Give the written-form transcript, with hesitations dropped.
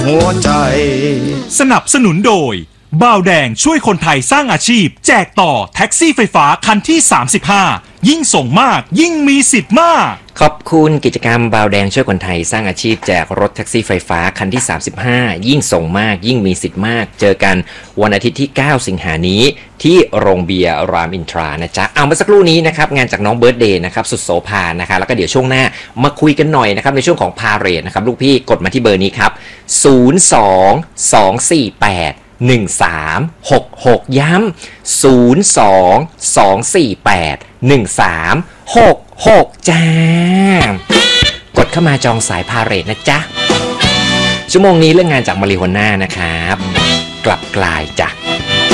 หัวใจสนับสนุนโดยบ่าวแดงช่วยคนไทยสร้างอาชีพแจกต่อแท็กซี่ไฟฟ้าคันที่35ยิ่งส่งมากยิ่งมีสิทธิ์มากขอบคุณกิจกรรมบ่าวแดงช่วยคนไทยสร้างอาชีพแจกรถแท็กซี่ไฟฟ้าคันที่35ยิ่งส่งมากยิ่งมีสิทธิ์มากเจอกันวันอาทิตย์ที่9สิงหานี้ที่โรงเบียร์รามอินทรานะจ๊ะเอามาสักครู่นี้นะครับงานจากน้องเบิร์ธเดย์นะครับสุดโสภานะคะแล้วก็เดี๋ยวช่วงหน้ามาคุยกันหน่อยนะครับในช่วงของพาเรดนะครับลูกพี่กดมาที่เบอร์นี้ครับ02248 1366ย้ำ02248 1366จ้ากดเข้ามาจองสายพาเรดนะจ๊ะชั่วโมงนี้เรื่องงานจากมาริโฮน่านะครับกลับกลายจ้ะ